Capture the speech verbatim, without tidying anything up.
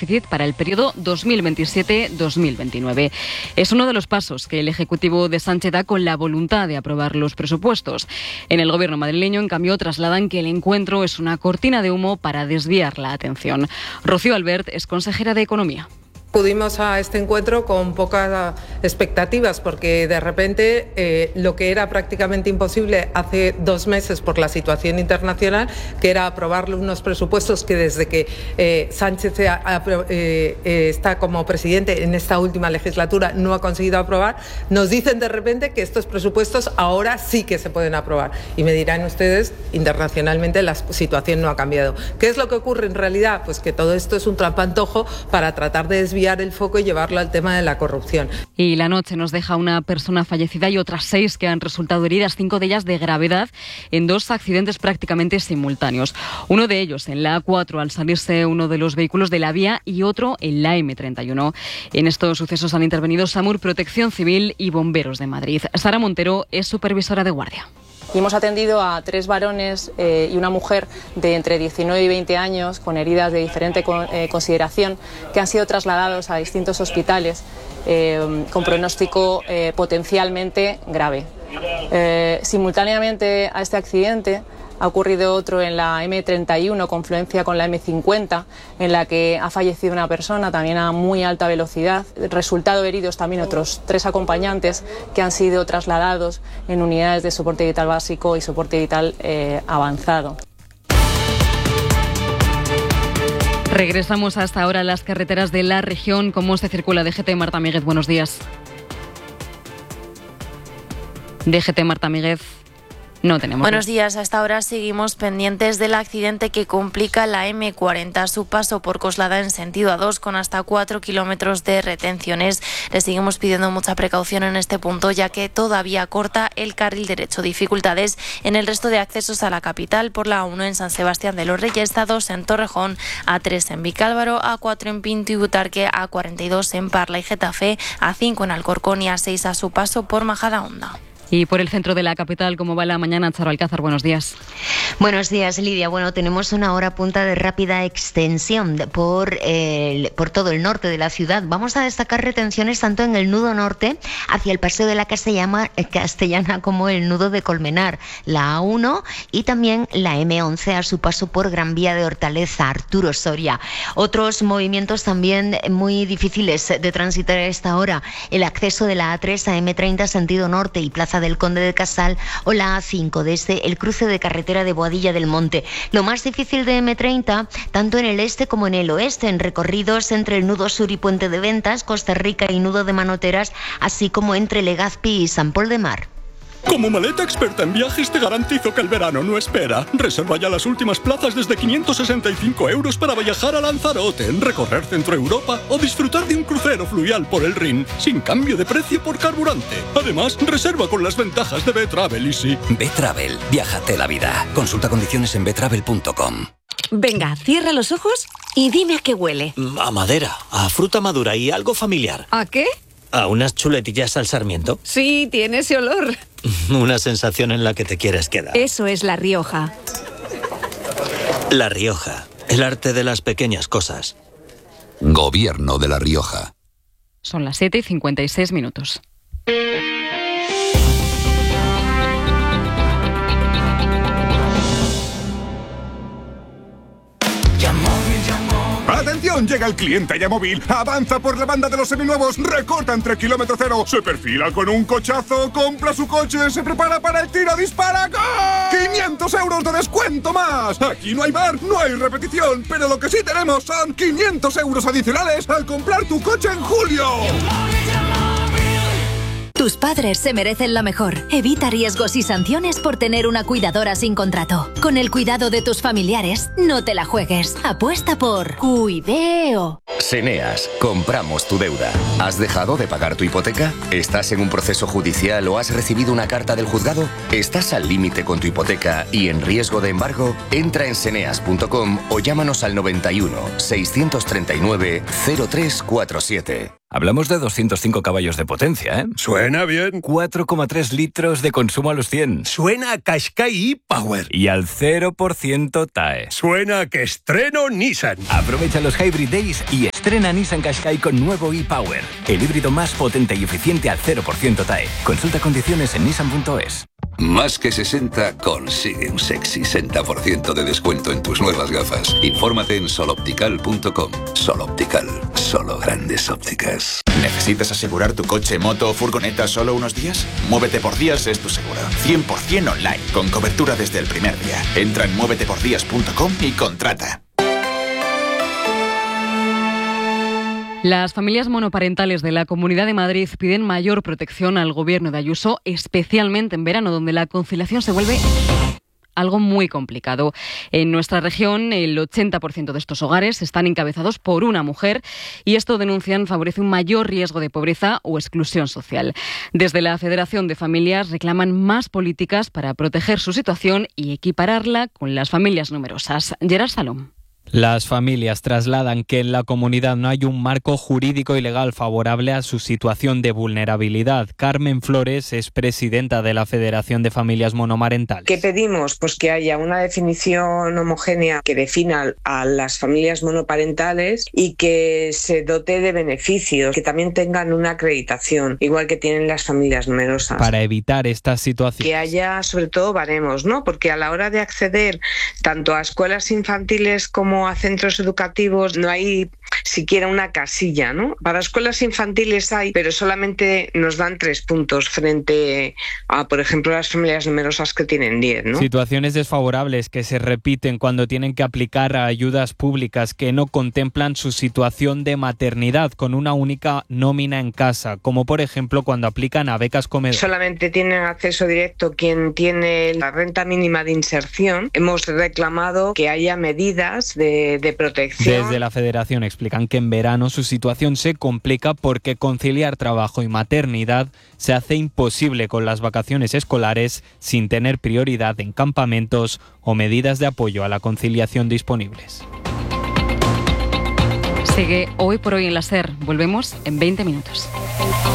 déficit para el periodo dos mil veintisiete dos mil veintinueve. Es uno de los pasos que el Ejecutivo de Sánchez da con la voluntad de aprobar los presupuestos. En el Gobierno madrileño, en cambio, trasladan que el encuentro es una cortina de humo para desviar la atención. Rocío Albert es consejera de Economía. Acudimos a este encuentro con pocas expectativas porque de repente eh, lo que era prácticamente imposible hace dos meses por la situación internacional, que era aprobar unos presupuestos que desde que eh, Sánchez eh, eh, está como presidente en esta última legislatura no ha conseguido aprobar, nos dicen de repente que estos presupuestos ahora sí que se pueden aprobar. Y me dirán ustedes, internacionalmente la situación no ha cambiado. ¿Qué es lo que ocurre en realidad? Pues que todo esto es un trampantojo para tratar de desviar el foco y llevarlo al tema de la corrupción. Y la noche nos deja una persona fallecida y otras seis que han resultado heridas, cinco de ellas de gravedad, en dos accidentes prácticamente simultáneos. Uno de ellos en la A cuatro al salirse uno de los vehículos de la vía y otro en la eme treinta y uno. En estos sucesos han intervenido SAMUR, Protección Civil y Bomberos de Madrid. Sara Montero es supervisora de guardia. Y hemos atendido a tres varones eh, y una mujer de entre diecinueve y veinte años con heridas de diferente con, eh, consideración que han sido trasladados a distintos hospitales eh, con pronóstico eh, potencialmente grave. Eh, simultáneamente a este accidente ha ocurrido otro en la eme treinta y uno, confluencia con la eme cincuenta, en la que ha fallecido una persona también a muy alta velocidad. Resultado heridos también otros tres acompañantes que han sido trasladados en unidades de soporte vital básico y soporte vital eh, avanzado. Regresamos hasta ahora a las carreteras de la región. ¿Cómo se circula? D G T, Marta Míguez, buenos días. D G T, Marta Míguez. No tenemos. Buenos días. Hasta ahora seguimos pendientes del accidente que complica la eme cuarenta. Su paso por Coslada en sentido A dos con hasta cuatro kilómetros de retenciones. Le seguimos pidiendo mucha precaución en este punto, ya que todavía corta el carril derecho. Dificultades en el resto de accesos a la capital por la A uno en San Sebastián de los Reyes, A dos en Torrejón, A tres en Vicálvaro, A cuatro en Pinto y Butarque, A cuarenta y dos en Parla y Getafe, A cinco en Alcorcón y A seis a su paso por Majadahonda. Y por el centro de la capital, ¿cómo va la mañana? Charo Alcázar, buenos días. Buenos días, Lidia. Bueno, tenemos una hora punta de rápida extensión por, eh, por todo el norte de la ciudad. Vamos a destacar retenciones tanto en el nudo norte, hacia el Paseo de la Castellana, Castellana como el nudo de Colmenar, la A uno y también la eme once a su paso por Gran Vía de Hortaleza, Arturo Soria. Otros movimientos también muy difíciles de transitar a esta hora. El acceso de la A tres a eme treinta sentido norte y Plaza del Conde de Casal o la A cinco desde el cruce de carretera de Boadilla del Monte. Lo más difícil de eme treinta, tanto en el este como en el oeste, en recorridos entre el nudo sur y Puente de Ventas, Costa Rica y nudo de Manoteras, así como entre Legazpi y San Pol de Mar. Como maleta experta en viajes te garantizo que el verano no espera. Reserva ya las últimas plazas desde quinientos sesenta y cinco euros para viajar a Lanzarote, recorrer Centro Europa o disfrutar de un crucero fluvial por el Rin, sin cambio de precio por carburante. Además, reserva con las ventajas de B-Travel Easy. B-Travel, viájate la vida. Consulta condiciones en betravel punto com. Venga, cierra los ojos y dime a qué huele. A madera, a fruta madura y algo familiar. ¿A qué? ¿A unas chuletillas al sarmiento? Sí, tiene ese olor. Una sensación en la que te quieres quedar. Eso es La Rioja. La Rioja, el arte de las pequeñas cosas. Gobierno de La Rioja. Son las siete y cincuenta y seis minutos. ¡Atención! Llega el cliente Yamóvil, avanza por la banda de los seminuevos, recorta entre kilómetro cero, se perfila con un cochazo, compra su coche, se prepara para el tiro, dispara, ¡gol! ¡quinientos euros de descuento más! Aquí no hay bar, no hay repetición, pero lo que sí tenemos son quinientos euros adicionales al comprar tu coche en julio. Tus padres se merecen lo mejor. Evita riesgos y sanciones por tener una cuidadora sin contrato. Con el cuidado de tus familiares, no te la juegues. Apuesta por Cuideo. Seneas, compramos tu deuda. ¿Has dejado de pagar tu hipoteca? ¿Estás en un proceso judicial o has recibido una carta del juzgado? ¿Estás al límite con tu hipoteca y en riesgo de embargo? Entra en seneas punto com o llámanos al noventa y uno, seiscientos treinta y nueve, cero tres cuarenta y siete. Hablamos de doscientos cinco caballos de potencia, ¿eh? Suena bien. cuatro coma tres litros de consumo a los cien. Suena a Qashqai e-Power. Y al cero por ciento T A E. Suena a que estreno Nissan. Aprovecha los Hybrid Days y Estrena Nissan Qashqai con nuevo e-Power, el híbrido más potente y eficiente al cero por ciento T A E. Consulta condiciones en nissan punto es. Más que sesenta consigue un sexy sesenta por ciento de descuento en tus nuevas gafas. Infórmate en sol optical punto com. Sol Optical, solo grandes ópticas. ¿Necesitas asegurar tu coche, moto o furgoneta solo unos días? Muévete por Días es tu seguro. cien por ciento online, con cobertura desde el primer día. Entra en muévete por días punto com y contrata. Las familias monoparentales de la Comunidad de Madrid piden mayor protección al gobierno de Ayuso, especialmente en verano, donde la conciliación se vuelve algo muy complicado. En nuestra región, el ochenta por ciento de estos hogares están encabezados por una mujer y esto, denuncian, favorece un mayor riesgo de pobreza o exclusión social. Desde la Federación de Familias reclaman más políticas para proteger su situación y equipararla con las familias numerosas. Gerard Salom. Las familias trasladan que en la comunidad no hay un marco jurídico y legal favorable a su situación de vulnerabilidad. Carmen Flores es presidenta de la Federación de Familias Monomarentales. ¿Qué pedimos? Pues que haya una definición homogénea que defina a las familias monoparentales y que se dote de beneficios, que también tengan una acreditación, igual que tienen las familias numerosas. Para evitar esta situación. Que haya sobre todo baremos, ¿no? Porque a la hora de acceder tanto a escuelas infantiles como a centros educativos no hay siquiera una casilla, ¿no? Para escuelas infantiles hay, pero solamente nos dan tres puntos frente a, por ejemplo, las familias numerosas que tienen diez, ¿no? Situaciones desfavorables que se repiten cuando tienen que aplicar a ayudas públicas que no contemplan su situación de maternidad con una única nómina en casa, como por ejemplo cuando aplican a becas comedor. Solamente tienen acceso directo quien tiene la renta mínima de inserción. Hemos reclamado que haya medidas de, de protección. Desde la Federación explican que en verano su situación se complica porque conciliar trabajo y maternidad se hace imposible con las vacaciones escolares sin tener prioridad en campamentos o medidas de apoyo a la conciliación disponibles. Sigue Hoy por Hoy en la SER. Volvemos en veinte minutos.